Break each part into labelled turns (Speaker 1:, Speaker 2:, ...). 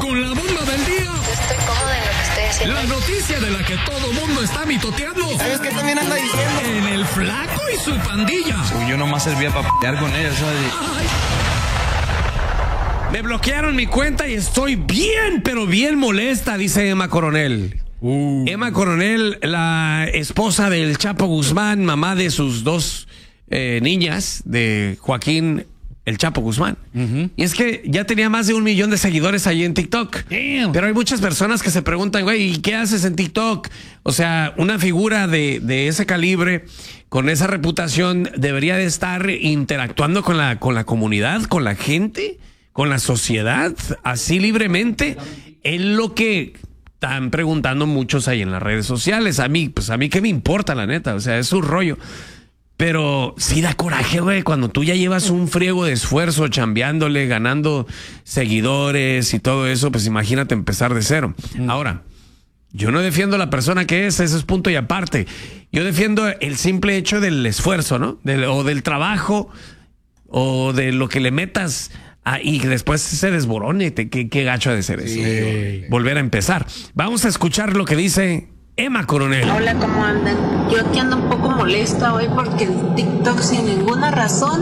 Speaker 1: con la bomba del día.
Speaker 2: Yo estoy cómoda en lo que estoy haciendo.
Speaker 1: La noticia de la que todo mundo está mitoteando.
Speaker 3: ¿Sabes qué también anda diciendo?
Speaker 1: En el Flaco y su pandilla.
Speaker 4: Yo nomás servía para pelear con ellos, ¿sabes?
Speaker 5: Me bloquearon mi cuenta y estoy bien, pero bien molesta, dice Emma Coronel. Emma Coronel, la esposa del Chapo Guzmán, mamá de sus dos niñas, de Joaquín el Chapo Guzmán. Y es que ya tenía más de 1 millón de seguidores ahí en TikTok.
Speaker 1: Damn.
Speaker 5: Pero hay muchas personas que se preguntan, güey, ¿y qué haces en TikTok? O sea, una figura de ese calibre, con esa reputación, debería de estar interactuando con la comunidad, con la gente, con la sociedad, así libremente. Es lo que están preguntando muchos ahí en las redes sociales. A mí qué me importa, la neta. O sea, es su rollo. Pero sí da coraje, güey, cuando tú ya llevas un friego de esfuerzo chambeándole, ganando seguidores y todo eso, pues imagínate empezar de cero. Ahora, yo no defiendo a la persona que es, ese es punto y aparte. Yo defiendo el simple hecho del esfuerzo, ¿no? O del trabajo, o de lo que le metas y que después se desborone. Qué gacho ha de ser eso.
Speaker 1: Sí.
Speaker 5: Volver a empezar. Vamos a escuchar lo que dice Emma Coronel.
Speaker 6: Hola, ¿cómo andan? Yo aquí ando un poco molesta hoy porque el TikTok sin ninguna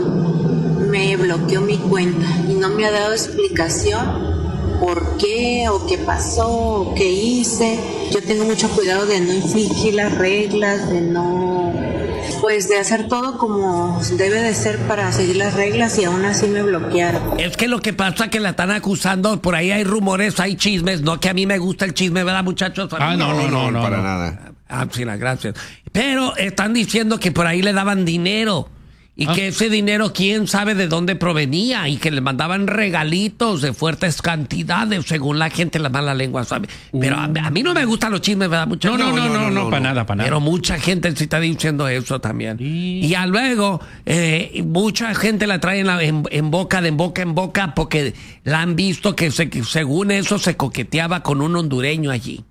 Speaker 6: razón me bloqueó mi cuenta y no me ha dado explicación por qué o qué pasó o qué hice. Yo tengo mucho cuidado de no infringir las reglas, de no, pues de hacer todo como debe de ser para seguir las reglas y aún así me bloquearon.
Speaker 5: Es que lo que pasa es que la están acusando, por ahí hay rumores, hay chismes, no que a mí me gusta el chisme, ¿verdad, muchachos?
Speaker 1: No,
Speaker 3: para nada.
Speaker 5: Ah, sí, gracias. Pero están diciendo que por ahí le daban dinero y que ese dinero quién sabe de dónde provenía y que le mandaban regalitos de fuertes cantidades, según la gente, la mala lengua sabe. Pero a mí no me gustan los chismes, ¿verdad, muchachos?
Speaker 1: No, para nada.
Speaker 5: Pero mucha gente sí está diciendo eso también. Y ya luego, mucha gente la trae en boca, de boca en boca, porque la han visto que según eso se coqueteaba con un hondureño allí.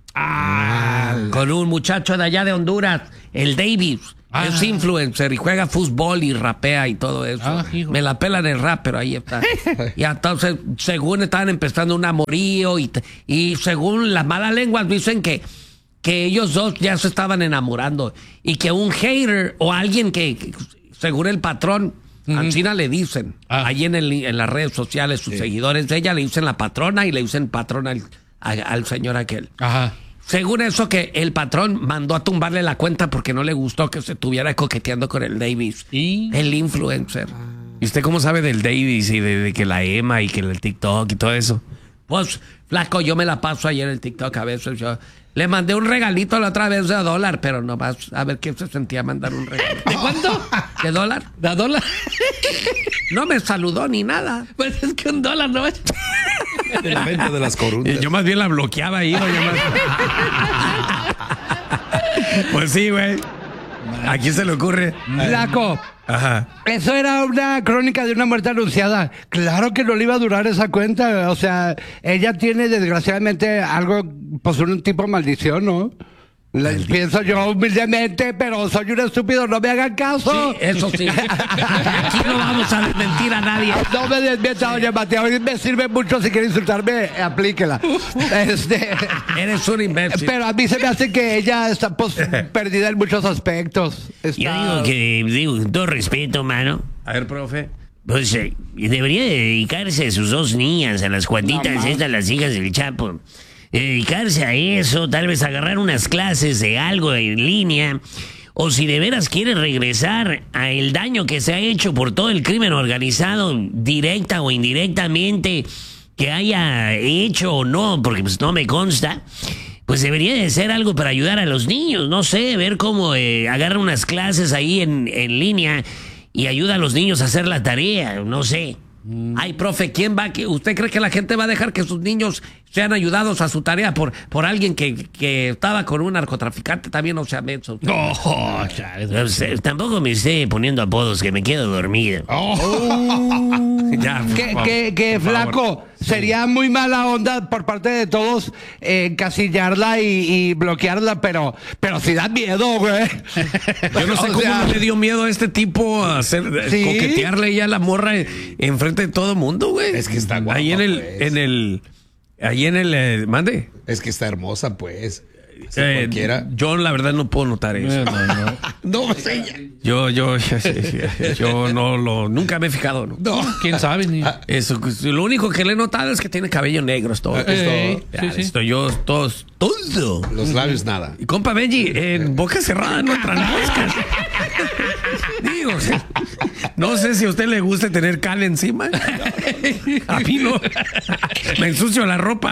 Speaker 5: Con un muchacho de allá de Honduras, el Davis. Es influencer y juega fútbol y rapea y todo eso. Me la pelan el rap, pero ahí está. Y entonces, según estaban empezando un amorío y según las malas lenguas dicen que ellos dos ya se estaban enamorando y que un hater o alguien que según el patrón, Ancina le dicen, ahí en las redes sociales, sus seguidores de ella le dicen la patrona y le dicen patrona al señor aquel.
Speaker 1: Ajá.
Speaker 5: Según eso, que el patrón mandó a tumbarle la cuenta porque no le gustó que se estuviera coqueteando con el Davis, el influencer. ¿Y usted cómo sabe del Davis y de que la Emma y que el TikTok y todo eso? Pues, flaco, yo me la paso ahí en el TikTok a veces. Yo le mandé un regalito la otra vez de $1, pero nomás a ver qué se sentía mandar un regalo.
Speaker 1: ¿De cuánto?
Speaker 5: ¿De $1?
Speaker 1: ¿De $1?
Speaker 5: No me saludó ni nada.
Speaker 1: Pues es que $1 no es.
Speaker 3: El evento de las corundas.
Speaker 5: Yo más bien la bloqueaba ahí, Pues sí, güey. ¿A quién se le ocurre?
Speaker 7: Flaco,
Speaker 5: Ajá.
Speaker 7: eso era una crónica de una muerte anunciada. Claro que no le iba a durar esa cuenta. O sea, ella tiene desgraciadamente algo, pues un tipo de maldición, ¿no? Pienso yo humildemente, pero soy un estúpido, no me hagan caso.
Speaker 5: Sí, eso sí. Aquí no vamos a desmentir a nadie.
Speaker 7: No me desmienta, doña Mateo. Me sirve mucho. Si quiere insultarme, aplíquela.
Speaker 5: Eres un imbécil.
Speaker 7: Pero a mí se me hace que ella está pues, perdida en muchos aspectos.
Speaker 8: Yo digo con todo respeto, mano.
Speaker 5: A ver, profe.
Speaker 8: Pues debería dedicarse a sus dos niñas, a las Juanitas, estas, las hijas del Chapo. Dedicarse a eso, tal vez agarrar unas clases de algo en línea, o si de veras quiere regresar a el daño que se ha hecho por todo el crimen organizado, directa o indirectamente, que haya hecho o no, porque pues no me consta, pues debería de ser algo para ayudar a los niños, no sé, ver cómo agarra unas clases ahí en línea y ayuda a los niños a hacer la tarea, no sé.
Speaker 5: Ay, profe, ¿quién va? ¿Usted cree que la gente va a dejar que sus niños sean ayudados a su tarea por alguien que estaba con un narcotraficante? También no sea menso.
Speaker 1: No,
Speaker 8: tampoco me esté poniendo apodos, que me quedo dormido.
Speaker 5: Ya,
Speaker 7: Que flaco, sería muy mala onda por parte de todos encasillarla y bloquearla, pero sí da miedo, güey.
Speaker 5: Yo no sé cómo no le dio miedo a este tipo a hacer coquetearle ya a la morra enfrente de todo el mundo, güey.
Speaker 3: Es que está guapa,
Speaker 5: ahí en
Speaker 3: pues.
Speaker 5: Ahí en el... ¿Mande?
Speaker 3: Es que está hermosa, pues. Sí, cualquiera.
Speaker 5: Yo la verdad no puedo notar eso.
Speaker 3: No, sí.
Speaker 5: Yo nunca me he fijado. No.
Speaker 1: ¿Quién sabe? Ni...
Speaker 5: Eso, lo único que le he notado es que tiene cabello negro, es todo. Es todo.
Speaker 1: sí, sí.
Speaker 5: Esto yo, todo.
Speaker 3: Los labios, nada.
Speaker 5: Y compa Benji, en boca cerrada no traen moscas. Digo, no sé si a usted le gusta tener cal encima. A mí no. Me ensucio la ropa.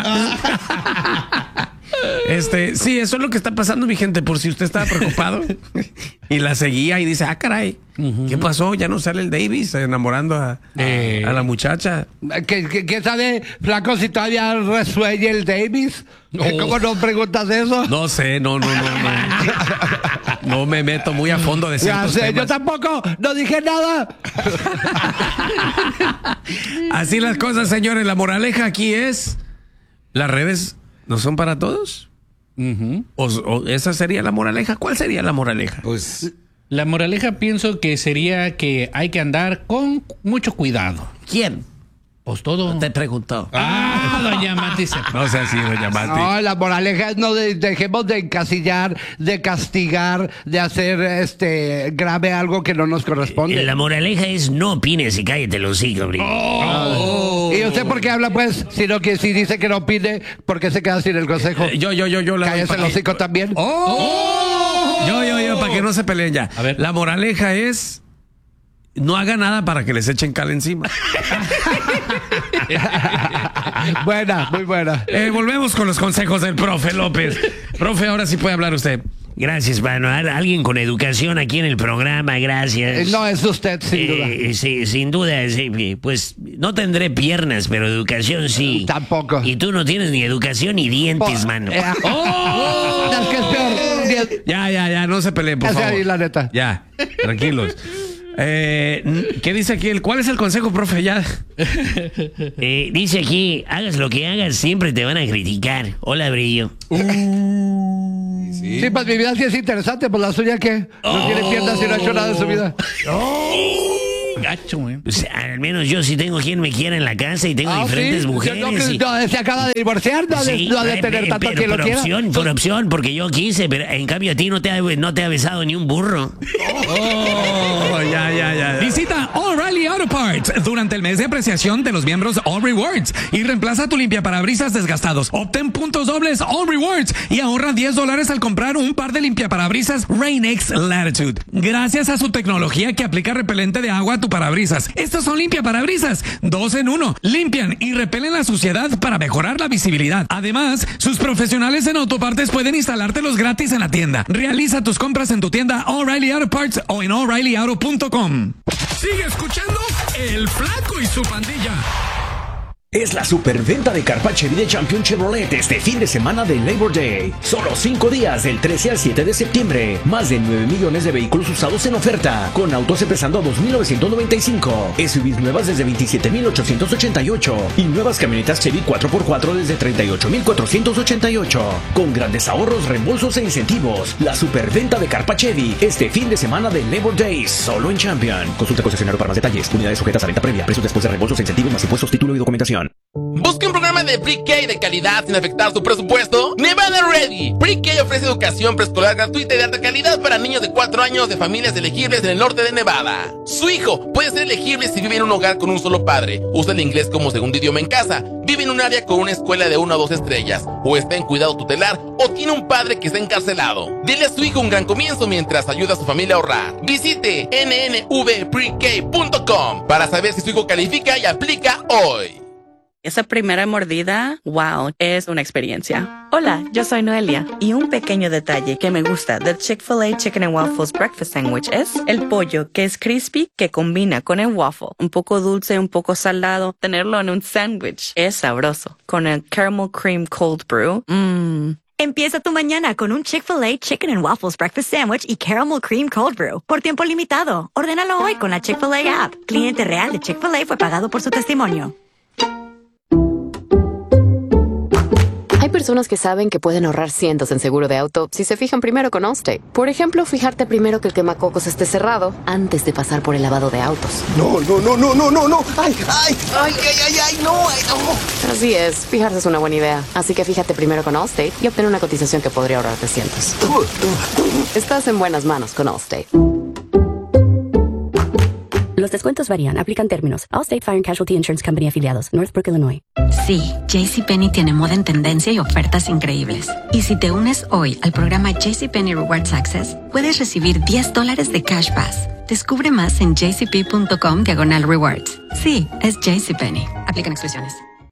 Speaker 5: Sí, eso es lo que está pasando, mi gente, por si usted estaba preocupado. Y la seguía y dice, caray, ¿qué pasó? Ya no sale el Davis enamorando a la muchacha.
Speaker 7: ¿Qué sabe, flaco, si todavía resuelle el Davis? ¿Cómo no preguntas eso?
Speaker 5: No sé, no. No me meto muy a fondo de ciertos temas.
Speaker 7: Yo tampoco, no dije nada.
Speaker 5: Así las cosas, señores. La moraleja aquí es, las redes no son para todos. O esa sería la moraleja. ¿Cuál sería la moraleja?
Speaker 3: Pues
Speaker 1: la moraleja pienso que sería que hay que andar con mucho cuidado.
Speaker 5: ¿Quién?
Speaker 1: Pues todo.
Speaker 5: Te preguntó.
Speaker 1: Doña Mati.
Speaker 5: No sea así, doña Mati.
Speaker 7: No, la moraleja es no dejemos de encasillar, de castigar, de hacer grave algo que no nos corresponde.
Speaker 8: La moraleja es no opines y cállate el hocico, brillo.
Speaker 7: ¿Y usted por qué habla, pues? Sino que si dice que no opine, ¿por qué se queda sin el consejo?
Speaker 5: Yo.
Speaker 7: Cállese el hocico también.
Speaker 5: Yo, para que no se peleen ya.
Speaker 1: A ver.
Speaker 5: La moraleja es, no haga nada para que les echen cal encima.
Speaker 7: Buena, muy buena.
Speaker 5: Volvemos con los consejos del profe López. Profe, ahora sí puede hablar usted.
Speaker 8: Gracias, mano. Alguien con educación aquí en el programa, gracias.
Speaker 7: No es usted, sin duda.
Speaker 8: Sí, sin duda. Sí, pues no tendré piernas, pero educación sí.
Speaker 7: Tampoco.
Speaker 8: Y tú no tienes ni educación ni dientes, mano.
Speaker 7: Es que es peor.
Speaker 5: Ya, no se peleen, por
Speaker 7: Ese
Speaker 5: favor.
Speaker 7: ahí, la neta.
Speaker 5: Ya, tranquilos. ¿Qué dice aquí? ¿Cuál es el consejo, profe? Ya.
Speaker 8: Dice aquí, hagas lo que hagas, siempre te van a criticar. Hola, Brillo.
Speaker 7: Sí, pues mi vida sí es interesante, pues la suya que no tiene piernas y no ha hecho nada en su vida.
Speaker 1: Gacho, güey.
Speaker 8: O sea, al menos yo sí tengo quien me quiera en la casa y tengo diferentes
Speaker 7: ¿sí?
Speaker 8: mujeres.
Speaker 7: No, se acaba de divorciar, no ha de tener tanto quien lo quiera.
Speaker 8: Por opción, porque yo quise, pero en cambio a ti no te ha besado ni un burro.
Speaker 5: Ya.
Speaker 9: Visita O'Reilly Auto Parts durante el mes de apreciación de los miembros All Rewards y reemplaza tu limpiaparabrisas desgastados. Obtén puntos dobles All Rewards y ahorra $10 al comprar un par de limpiaparabrisas Rain-X Latitude. Gracias a su tecnología que aplica repelente de agua a tu parabrisas. Estos son limpiaparabrisas 2 en 1. Limpian y repelen la suciedad para mejorar la visibilidad. Además, sus profesionales en autopartes pueden instalártelos gratis en la tienda. Realiza tus compras en tu tienda O'Reilly Auto Parts o en O'ReillyAuto.com.
Speaker 1: Sigue escuchando El Flaco y su pandilla.
Speaker 10: Es la superventa de Carpa Chevy de Champion Chevrolet este fin de semana de Labor Day. Solo 5 días, del 13 al 7 de septiembre. Más de 9 millones de vehículos usados en oferta, con autos empezando a $2,995. SUVs nuevas desde $27,888. Y nuevas camionetas Chevy 4x4 desde $38,488. Con grandes ahorros, reembolsos e incentivos. La superventa de Carpa Chevy este fin de semana de Labor Day, solo en Champion. Consulta concesionario para más detalles. Unidades sujetas a venta previa. Precios después de reembolsos e incentivos más impuestos, título y documentación.
Speaker 11: ¿Busca un programa de Pre-K de calidad sin afectar su presupuesto? Nevada Ready. Pre-K ofrece educación preescolar gratuita y de alta calidad para niños de 4 años de familias elegibles en el norte de Nevada. Su hijo puede ser elegible si vive en un hogar con un solo padre, usa el inglés como segundo idioma en casa, vive en un área con una escuela de 1 o 2 estrellas, o está en cuidado tutelar, o tiene un padre que está encarcelado. Dile a su hijo un gran comienzo mientras ayuda a su familia a ahorrar. Visite nnvpreck.com para saber si su hijo califica y aplica hoy.
Speaker 12: Esa primera mordida, wow, es una experiencia. Hola, yo soy Noelia y un pequeño detalle que me gusta del Chick-fil-A Chicken and Waffles Breakfast Sandwich es el pollo que es crispy que combina con el waffle. Un poco dulce, un poco salado. Tenerlo en un sándwich es sabroso. Con el Caramel Cream Cold Brew,
Speaker 13: Empieza tu mañana con un Chick-fil-A Chicken and Waffles Breakfast Sandwich y Caramel Cream Cold Brew. Por tiempo limitado. Ordénalo hoy con la Chick-fil-A app. Cliente real de Chick-fil-A fue pagado por su testimonio.
Speaker 14: Hay personas que saben que pueden ahorrar cientos en seguro de auto si se fijan primero con Allstate. Por ejemplo, fijarte primero que el quemacocos esté cerrado antes de pasar por el lavado de autos.
Speaker 15: No. ¡Ay, no!
Speaker 14: Así es, fijarse es una buena idea. Así que fíjate primero con Allstate y obtén una cotización que podría ahorrarte cientos. Estás en buenas manos con Allstate.
Speaker 15: Los descuentos varían, aplican términos. Allstate Fire and Casualty Insurance Company afiliados, Northbrook, Illinois.
Speaker 16: Sí, JCPenney tiene moda en tendencia y ofertas increíbles. Y si te unes hoy al programa JCPenney Rewards Access, puedes recibir $10 de Cash Pass. Descubre más en jcp.com/rewards. Sí, es JCPenney. Aplican exclusiones.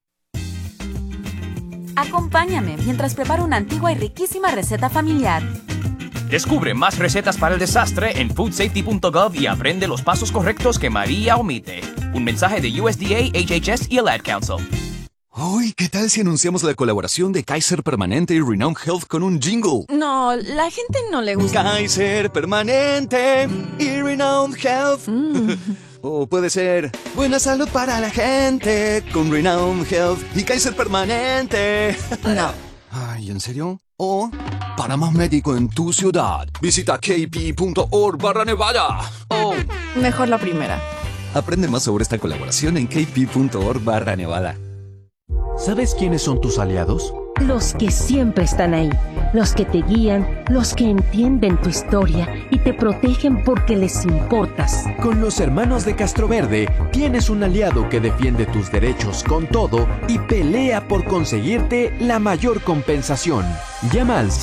Speaker 17: Acompáñame mientras preparo una antigua y riquísima receta familiar.
Speaker 18: Descubre más recetas para el desastre en foodsafety.gov y aprende los pasos correctos que María omite. Un mensaje de USDA, HHS y el Ad Council.
Speaker 19: Uy, ¿qué tal si anunciamos la colaboración de Kaiser Permanente y Renown Health con un jingle?
Speaker 17: No, la gente no le gusta.
Speaker 19: Kaiser Permanente y Renown Health. O puede ser buena salud para la gente con Renown Health y Kaiser Permanente.
Speaker 17: No.
Speaker 19: Ay, ¿en serio? O para más médico en tu ciudad, visita kp.org/Nevada.
Speaker 17: Oh, mejor la primera.
Speaker 19: Aprende más sobre esta colaboración en kp.org/Nevada.
Speaker 20: ¿Sabes quiénes son tus aliados?
Speaker 21: Los que siempre están ahí, los que te guían, los que entienden tu historia y te protegen porque les importas.
Speaker 20: Con los hermanos de Castroverde tienes un aliado que defiende tus derechos con todo y pelea por conseguirte la mayor compensación. Llama al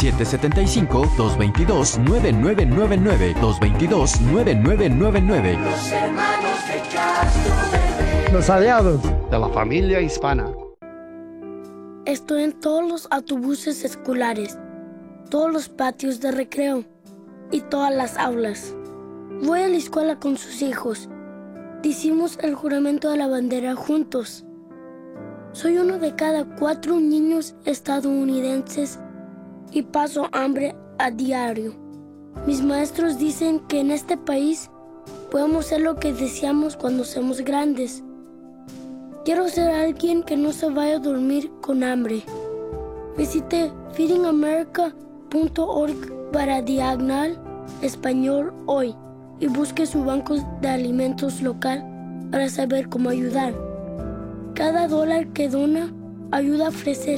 Speaker 20: 775-222-9999, 222-9999.
Speaker 22: Los hermanos de Castroverde.
Speaker 23: Los aliados de la familia hispana.
Speaker 24: Estoy en todos los autobuses escolares, todos los patios de recreo y todas las aulas. Voy a la escuela con sus hijos. Hicimos el juramento de la bandera juntos. Soy uno de cada 4 niños estadounidenses y paso hambre a diario. Mis maestros dicen que en este país podemos ser lo que deseamos cuando seamos grandes. Quiero ser alguien que no se vaya a dormir con hambre. Visite feedingamerica.org/español hoy y busque su banco de alimentos local para saber cómo ayudar. Cada dólar que dona ayuda a ofrecer